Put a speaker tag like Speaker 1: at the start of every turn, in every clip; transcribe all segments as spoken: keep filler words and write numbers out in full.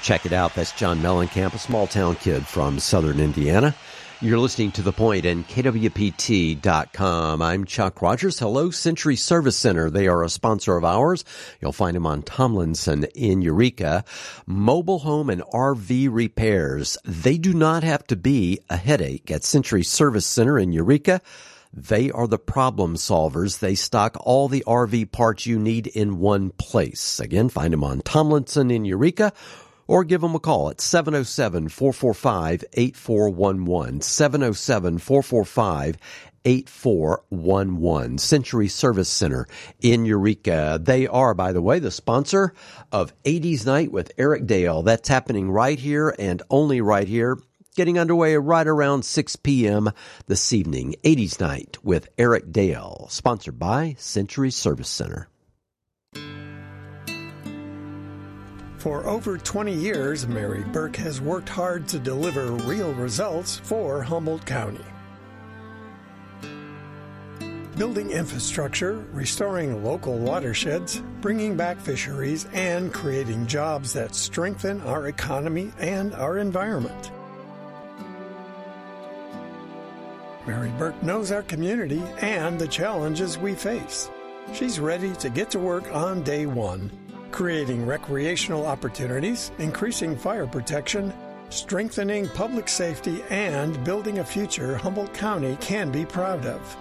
Speaker 1: Check it out. That's John Mellencamp, a small-town kid from southern Indiana. You're listening to The Point and K W P T dot com. I'm Chuck Rogers. Hello, Century Service Center. They are a sponsor of ours. You'll find them on Tomlinson in Eureka. Mobile home and R V repairs. They do not have to be a headache at Century Service Center in Eureka. They are the problem solvers. They stock all the R V parts you need in one place. Again, find them on Tomlinson in Eureka, or give them a call at seven oh seven, four four five, eight four one one, seven oh seven, four four five, eight four one one. Century Service Center in Eureka. They are, by the way, the sponsor of eighties Night with Eric Dale. That's happening right here and only right here. Getting underway right around six p.m. this evening. eighties Night with Eric Dale. Sponsored by Century Service Center.
Speaker 2: For over twenty years, Mary Burke has worked hard to deliver real results for Humboldt County. Building infrastructure, restoring local watersheds, bringing back fisheries, and creating jobs that strengthen our economy and our environment. Mary Burke knows our community and the challenges we face. She's ready to get to work on day one, creating recreational opportunities, increasing fire protection, strengthening public safety, and building a future Humboldt County can be proud of.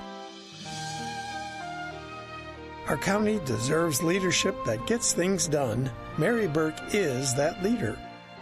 Speaker 2: Our county deserves leadership that gets things done. Mary Burke is that leader.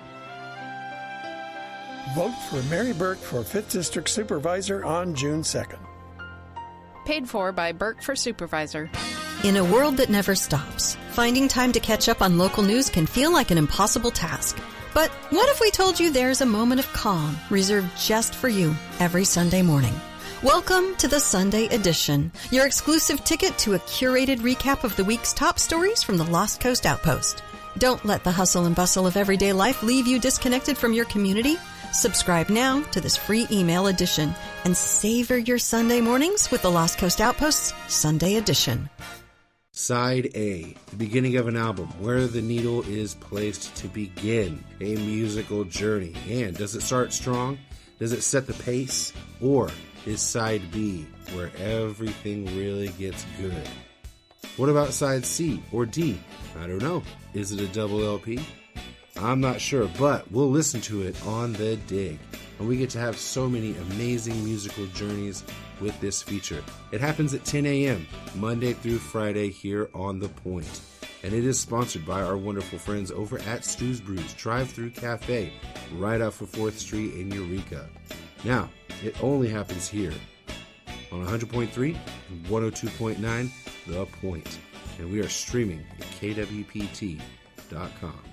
Speaker 2: Vote for Mary Burke for fifth District Supervisor on June second.
Speaker 3: Paid for by Burke for Supervisor.
Speaker 4: In a world that never stops, finding time to catch up on local news can feel like an impossible task. But what if we told you there's a moment of calm reserved just for you every Sunday morning? Welcome to the Sunday Edition, your exclusive ticket to a curated recap of the week's top stories from the Lost Coast Outpost. Don't let the hustle and bustle of everyday life leave you disconnected from your community. Subscribe now to this free email edition and savor your Sunday mornings with the Lost Coast Outpost's Sunday Edition.
Speaker 5: Side A, the beginning of an album, where the needle is placed to begin a musical journey. And does it start strong? Does it set the pace? Or is Side B, where everything really gets good? What about Side C or D? I don't know. Is it a double L P? I'm not sure, but we'll listen to it on The Dig. And we get to have so many amazing musical journeys with this feature. It happens at ten a.m. Monday through Friday here on The Point. And it is sponsored by our wonderful friends over at Stu's Brews Drive-Thru Cafe, right off of fourth Street in Eureka. Now, it only happens here on one hundred point three and one oh two point nine The Point. And we are streaming at K W P T dot com.